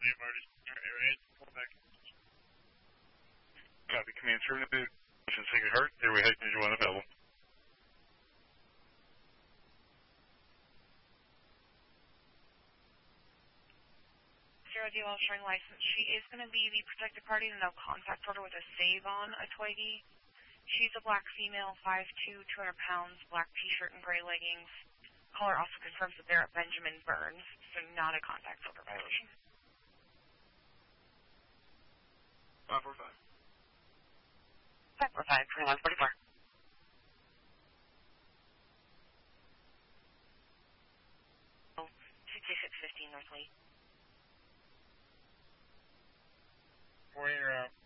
Copy. Command terminated. Sacred Heart. Airway height Ninja 1 available. Zero DL showing license. She is going to be the protected party and no contact order with a save on a Twiggy. She's a black female, 5'2", 200 pounds, black t-shirt and gray leggings. Caller also confirms that they're at Benjamin Burns, so not a contact order violation. 545. 545, 2144. 6615 North Lee. 48 out.